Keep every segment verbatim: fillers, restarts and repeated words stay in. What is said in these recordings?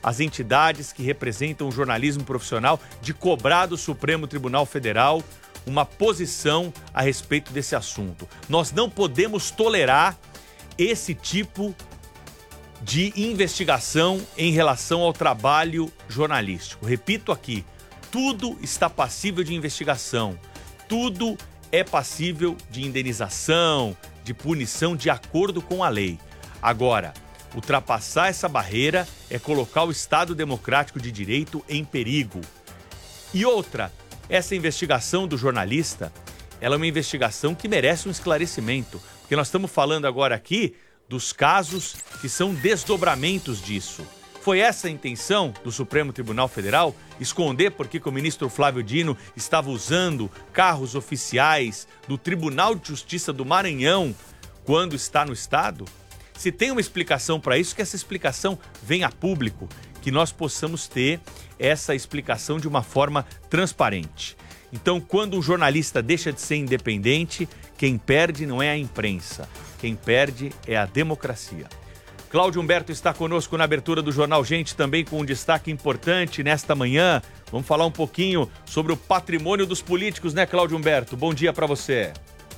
as entidades que representam o jornalismo profissional de cobrar do Supremo Tribunal Federal uma posição a respeito desse assunto. Nós não podemos tolerar esse tipo de investigação em relação ao trabalho jornalístico. Repito aqui, tudo está passível de investigação, tudo é passível de indenização, de punição de acordo com a lei. Agora, ultrapassar essa barreira é colocar o Estado Democrático de Direito em perigo. E outra, essa investigação do jornalista, ela é uma investigação que merece um esclarecimento, porque nós estamos falando agora aqui dos casos que são desdobramentos disso. Foi essa a intenção do Supremo Tribunal Federal? Esconder por que o ministro Flávio Dino estava usando carros oficiais do Tribunal de Justiça do Maranhão quando está no Estado? Se tem uma explicação para isso, que essa explicação venha a público, que nós possamos ter essa explicação de uma forma transparente. Então, quando um jornalista deixa de ser independente, quem perde não é a imprensa, quem perde é a democracia. Cláudio Humberto está conosco na abertura do Jornal Gente, também com um destaque importante nesta manhã. Vamos falar um pouquinho sobre o patrimônio dos políticos, né, Cláudio Humberto? Bom dia para você.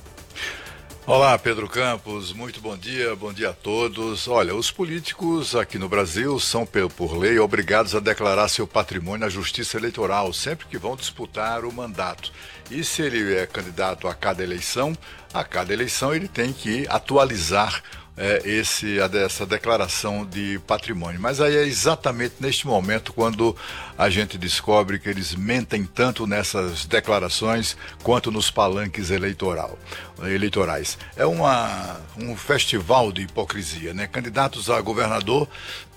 Olá, Pedro Campos, muito bom dia, bom dia a todos. Olha, os políticos aqui no Brasil são, por lei, obrigados a declarar seu patrimônio à Justiça Eleitoral, sempre que vão disputar o mandato. E se ele é candidato a cada eleição, a cada eleição ele tem que atualizar É, esse, essa declaração de patrimônio. Mas aí é exatamente neste momento quando a gente descobre que eles mentem tanto nessas declarações quanto nos palanques eleitoral, eleitorais. É uma, um festival de hipocrisia, né? Candidatos a governador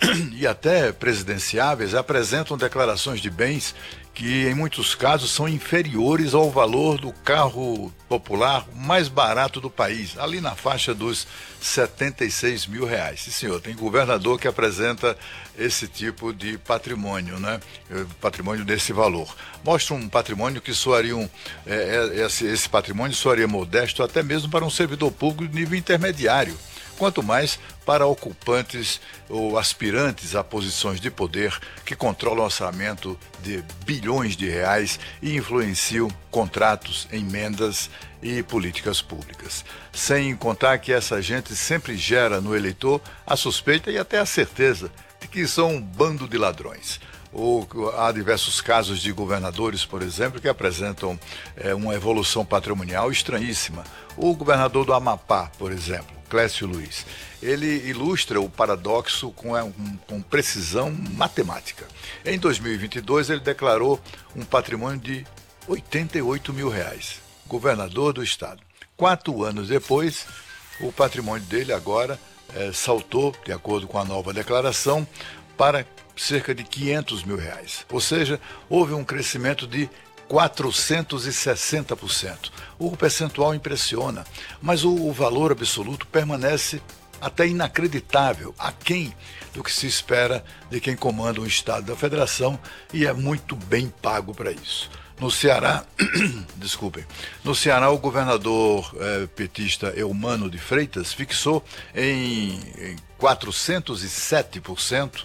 e até presidenciáveis apresentam declarações de bens que em muitos casos são inferiores ao valor do carro popular mais barato do país, ali na faixa dos setenta e seis mil reais. Sim, senhor, tem governador que apresenta esse tipo de patrimônio, né? Patrimônio desse valor. Mostra um patrimônio que soaria, um, é, esse, esse patrimônio soaria modesto até mesmo para um servidor público de nível intermediário, quanto mais para ocupantes ou aspirantes a posições de poder que controlam orçamento de bilhões de reais e influenciam contratos, emendas e políticas públicas. Sem contar que essa gente sempre gera no eleitor a suspeita e até a certeza de que são um bando de ladrões. Ou há diversos casos de governadores, por exemplo, que apresentam é, uma evolução patrimonial estranhíssima. O governador do Amapá, por exemplo, Clécio Luiz, ele ilustra o paradoxo com, com precisão matemática. Em dois mil e vinte e dois, ele declarou um patrimônio de oitenta e oito mil reais, governador do estado. Quatro anos depois, o patrimônio dele agora é, saltou, de acordo com a nova declaração, para cerca de quinhentos mil reais. Ou seja, houve um crescimento de quatrocentos e sessenta por cento. O percentual impressiona, mas o, o valor absoluto permanece até inacreditável, aquém do que se espera de quem comanda o Estado da Federação e é muito bem pago para isso. No Ceará, desculpem, no Ceará o governador eh, petista Eumano de Freitas fixou em, em quatrocentos e sete por cento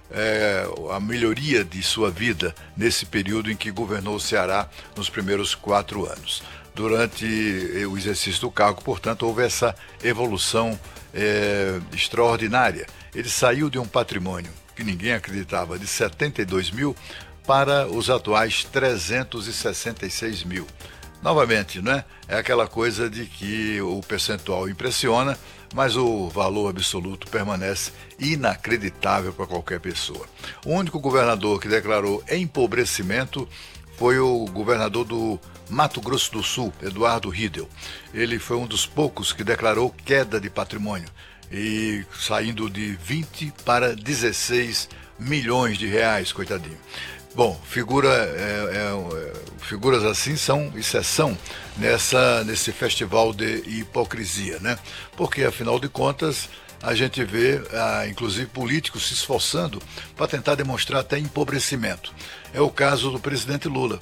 É, a melhoria de sua vida nesse período em que governou o Ceará nos primeiros quatro anos. Durante o exercício do cargo, portanto, houve essa evolução é, extraordinária. Ele saiu de um patrimônio que ninguém acreditava de setenta e dois mil para os atuais trezentos e sessenta e seis mil. Novamente, né? É aquela coisa de que o percentual impressiona, mas o valor absoluto permanece inacreditável para qualquer pessoa. O único governador que declarou empobrecimento foi o governador do Mato Grosso do Sul, Eduardo Riedel. Ele foi um dos poucos que declarou queda de patrimônio, e saindo de vinte para dezesseis milhões de reais, coitadinho. Bom, figura, é, é, figuras assim são exceção nessa, nesse festival de hipocrisia, né? Porque, afinal de contas, a gente vê, ah, inclusive, políticos se esforçando para tentar demonstrar até empobrecimento. É o caso do presidente Lula.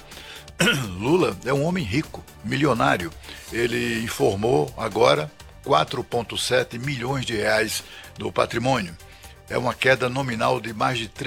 Lula é um homem rico, milionário. Ele informou agora quatro vírgula sete milhões de reais do patrimônio. É uma queda nominal de mais de